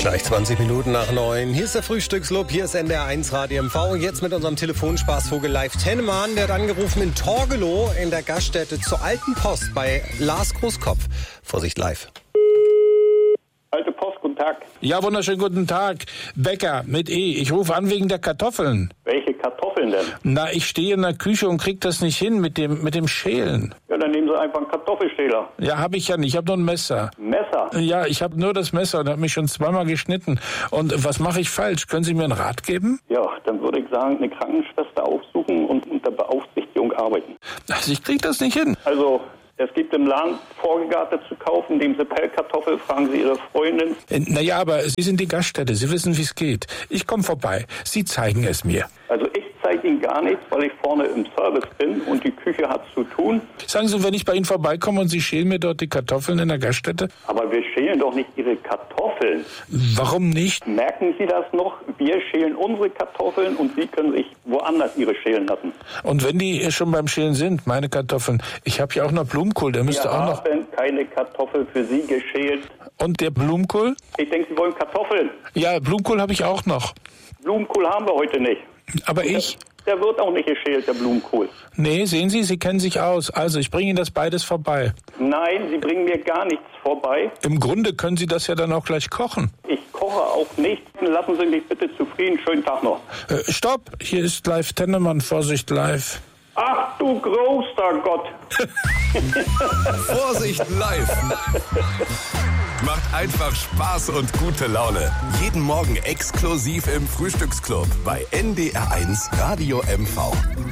Gleich 20 Minuten nach 9. Hier ist der Frühstückslob, hier ist NDR1 Radio MV. Und jetzt mit unserem Telefonspaßvogel Live Tennemann. Der hat angerufen in Torgelow in der Gaststätte zur Alten Post bei Lars Großkopf. Vorsicht live. Alte Post, guten Tag. Ja, wunderschönen guten Tag. Bäcker mit E. Ich rufe an wegen der Kartoffeln. Welche Kartoffeln denn? Na, ich stehe in der Küche und krieg das nicht hin mit dem Schälen. Ja, dann nehmen Sie einfach einen Kartoffelschäler. Ja, habe ich ja nicht. Ich habe nur ein Messer. Messer? Ja, ich habe nur das Messer und habe mich schon zweimal geschnitten. Und was mache ich falsch? Können Sie mir einen Rat geben? Ja, dann würde ich sagen, eine Krankenschwester aufsuchen und unter Beaufsichtigung arbeiten. Also ich krieg das nicht hin. Also, es gibt im Laden Vorgegarte zu kaufen, nehmen Sie Pellkartoffel, fragen Sie Ihre Freundin. Naja, aber Sie sind die Gaststätte. Sie wissen, wie es geht. Ich komme vorbei. Sie zeigen es mir. Also ich zeige Ihnen gar nichts, weil ich vorne im Service bin und die Küche hat zu tun. Sagen Sie, wenn ich bei Ihnen vorbeikomme und Sie schälen mir dort die Kartoffeln in der Gaststätte? Aber wir schälen doch nicht Ihre Kartoffeln. Warum nicht? Merken Sie das noch? Wir schälen unsere Kartoffeln und Sie können sich woanders Ihre schälen lassen. Und wenn die schon beim Schälen sind, meine Kartoffeln, ich habe ja auch noch Blumenkohl, der müsste auch noch... Wir haben keine Kartoffel für Sie geschält. Und der Blumenkohl? Ich denke, Sie wollen Kartoffeln. Ja, Blumenkohl habe ich auch noch. Blumenkohl haben wir heute nicht. Aber ich... Der wird auch nicht geschält, der Blumenkohl. Nee, sehen Sie, Sie kennen sich aus. Also, ich bringe Ihnen das beides vorbei. Nein, Sie bringen mir gar nichts vorbei. Im Grunde können Sie das ja dann auch gleich kochen. Ich koche auch nicht. Lassen Sie mich bitte zufrieden. Schönen Tag noch. Stopp! Hier ist Live Tennemann. Vorsicht, live. Ach du großer Gott! Vorsicht live! Macht einfach Spaß und gute Laune. Jeden Morgen exklusiv im Frühstücksclub bei NDR1 Radio MV.